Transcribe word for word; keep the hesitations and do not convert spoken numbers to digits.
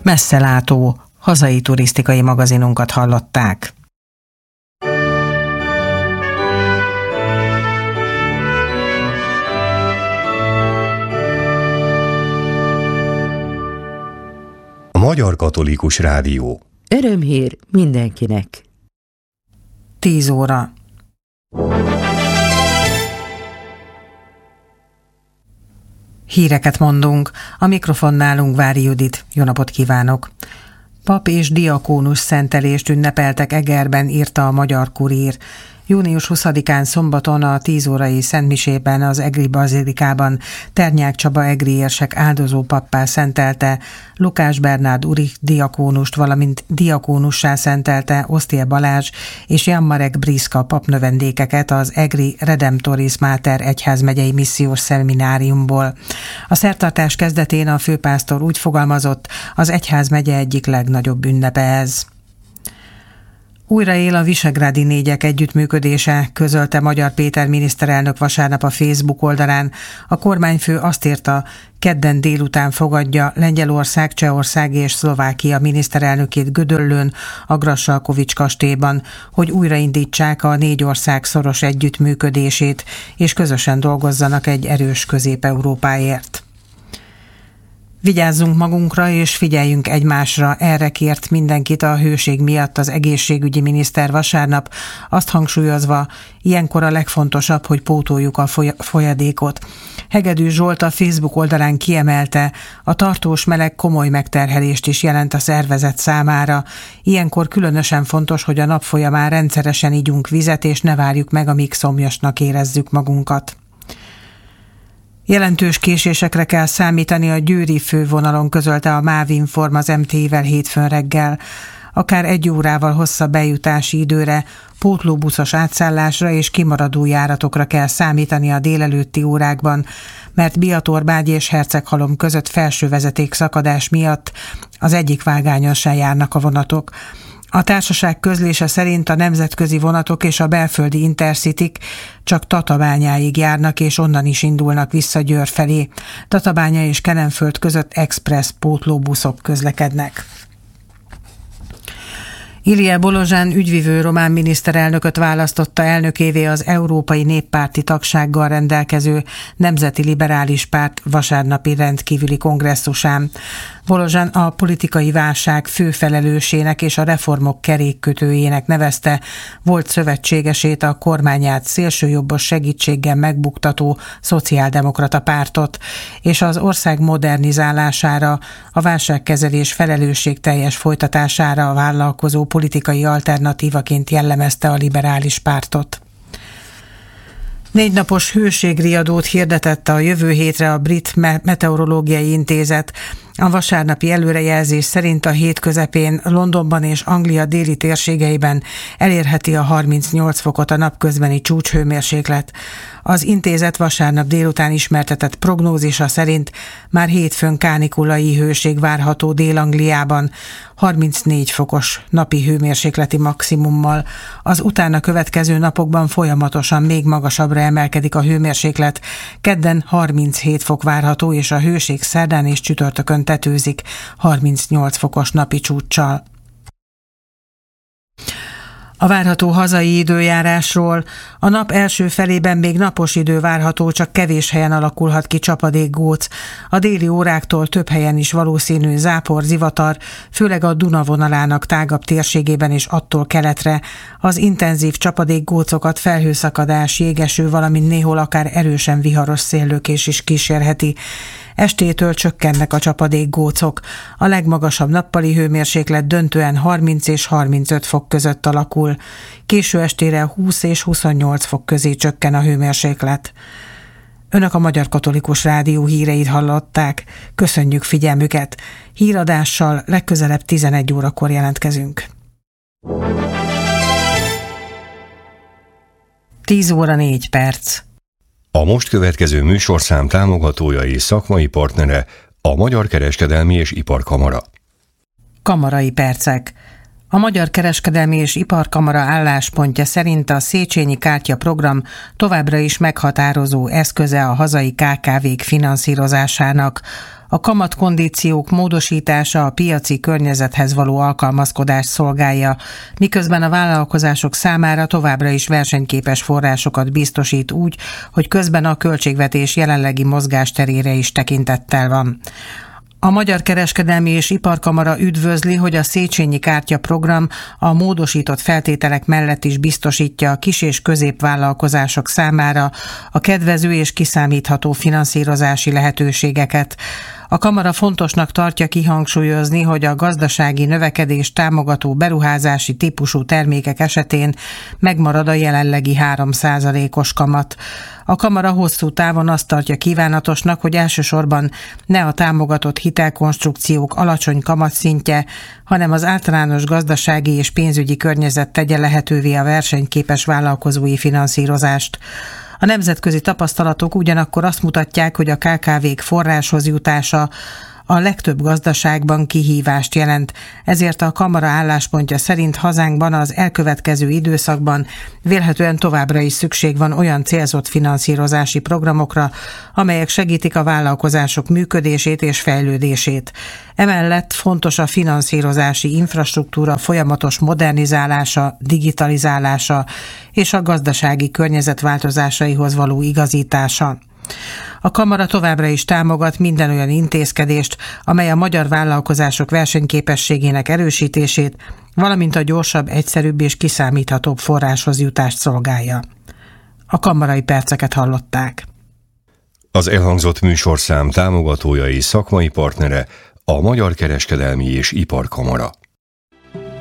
Messzelátó, hazai turisztikai magazinunkat hallották. A Magyar Katolikus Rádió. Örömhír mindenkinek. tíz óra. Híreket mondunk. A mikrofonnál Ungvári Judit. Jó napot kívánok! Pap és diakónus szentelést ünnepeltek Egerben, írta a Magyar Kurír. június huszadikán szombaton a tíz órai szentmisében az egri bazilikában Ternyák Csaba egri érsek áldozó pappá szentelte, Lukás Bernárd Uri diakónust, valamint diakónussá szentelte Osztiel Balázs és Jan Marek Briszka papnövendékeket az egri Redemptoris Mater egyházmegyei missziós szemináriumból. A szertartás kezdetén a főpásztor úgy fogalmazott, az egyházmegye egyik legnagyobb ünnepe ez. Újra él a visegrádi négyek együttműködése, közölte Magyar Péter miniszterelnök vasárnap a Facebook oldalán. A kormányfő azt írta, kedden délután fogadja Lengyelország, Csehország és Szlovákia miniszterelnökét Gödöllőn, a Grassalkovics kastélyban, hogy újraindítsák a négy ország szoros együttműködését, és közösen dolgozzanak egy erős Közép-Európáért. Vigyázzunk magunkra és figyeljünk egymásra, erre kért mindenkit a hőség miatt az egészségügyi miniszter vasárnap, azt hangsúlyozva, ilyenkor a legfontosabb, hogy pótoljuk a folyadékot. Hegedű Zsolt a Facebook oldalán kiemelte, a tartós meleg komoly megterhelést is jelent a szervezet számára. Ilyenkor különösen fontos, hogy a nap folyamán rendszeresen igyunk vizet, és ne várjuk meg, amíg szomjasnak érezzük magunkat. Jelentős késésekre kell számítani a győri fővonalon, közölte a MÁV Inform az em té i-vel hétfőn reggel. Akár egy órával hosszabb bejutási időre, pótlóbuszos átszállásra és kimaradó járatokra kell számítani a délelőtti órákban, mert Biatorbágy és Herceghalom között felső vezeték szakadás miatt az egyik vágányon sem járnak a vonatok. A társaság közlése szerint a nemzetközi vonatok és a belföldi intercityk csak Tatabányáig járnak, és onnan is indulnak vissza Győr felé. Tatabánya és Kelenföld között express pótlóbuszok közlekednek. Ilija Bolozsán ügyvivő román miniszterelnököt választotta elnökévé az Európai Néppárti tagsággal rendelkező Nemzeti Liberális Párt vasárnapi rendkívüli kongresszusán. Bolozsán a politikai válság főfelelősének és a reformok kerékkötőjének nevezte volt szövetségesét, a kormányát szélsőjobbos segítséggel megbuktató szociáldemokrata pártot, és az ország modernizálására, a válságkezelés felelősségteljes folytatására a vállalkozó politikai alternatívaként jellemezte a liberális pártot. Négy napos hőségriadót hirdetett a jövő hétre a Brit Meteorológiai Intézet. A vasárnapi előrejelzés szerint a hét közepén Londonban és Anglia déli térségeiben elérheti a harmincnyolc fokot a napközbeni csúcshőmérséklet. Az intézet vasárnap délután ismertetett prognózisa szerint már hétfőn kánikulai hőség várható Dél-Angliában, harmincnégy fokos napi hőmérsékleti maximummal. Az utána következő napokban folyamatosan még magasabbra emelkedik a hőmérséklet. Kedden harminchét fok várható, és a hőség szerdán és csütörtökön tetőzik harmincnyolc fokos napi csúccsal. A várható hazai időjárásról: a nap első felében még napos idő várható, csak kevés helyen alakulhat ki csapadékgóc. A déli óráktól több helyen is valószínű zápor, zivatar, főleg a Duna vonalának tágabb térségében és attól keletre. Az intenzív csapadékgócokat felhőszakadás, jégeső, valamint néhol akár erősen viharos széllökés is kísérheti. Estétől csökkennek a csapadékgócok. A legmagasabb nappali hőmérséklet döntően harminc és harmincöt fok között alakul. Késő estére húsz és huszonnyolc fok közé csökken a hőmérséklet. Önök a Magyar Katolikus Rádió híreit hallották. Köszönjük figyelmüket. Híradással legközelebb tizenegy órakor jelentkezünk. tíz óra négy perc. A most következő műsorszám támogatója és szakmai partnere a Magyar Kereskedelmi és Iparkamara. Kamarai percek. A Magyar Kereskedelmi és Iparkamara álláspontja szerint a Széchenyi Kártya program továbbra is meghatározó eszköze a hazai ká ká vék finanszírozásának. A kamatkondíciók módosítása a piaci környezethez való alkalmazkodást szolgálja, miközben a vállalkozások számára továbbra is versenyképes forrásokat biztosít úgy, hogy közben a költségvetés jelenlegi mozgásterére is tekintettel van. A Magyar Kereskedelmi és Iparkamara üdvözli, hogy a Széchenyi Kártya program a módosított feltételek mellett is biztosítja a kis- és középvállalkozások számára a kedvező és kiszámítható finanszírozási lehetőségeket. A kamara fontosnak tartja kihangsúlyozni, hogy a gazdasági növekedést támogató beruházási típusú termékek esetén megmarad a jelenlegi három százalékos kamat. A kamara hosszú távon azt tartja kívánatosnak, hogy elsősorban ne a támogatott hitelkonstrukciók alacsony kamatszintje, hanem az általános gazdasági és pénzügyi környezet tegye lehetővé a versenyképes vállalkozói finanszírozást. A nemzetközi tapasztalatok ugyanakkor azt mutatják, hogy a ká ká vék forráshoz jutása a legtöbb gazdaságban kihívást jelent, ezért a kamara álláspontja szerint hazánkban az elkövetkező időszakban vélhetően továbbra is szükség van olyan célzott finanszírozási programokra, amelyek segítik a vállalkozások működését és fejlődését. Emellett fontos a finanszírozási infrastruktúra folyamatos modernizálása, digitalizálása és a gazdasági környezet változásaihoz való igazítása. A kamara továbbra is támogat minden olyan intézkedést, amely a magyar vállalkozások versenyképességének erősítését, valamint a gyorsabb, egyszerűbb és kiszámíthatóbb forráshoz jutást szolgálja. A kamarai perceket hallották. Az elhangzott műsorszám támogatója és szakmai partnere a Magyar Kereskedelmi és Iparkamara.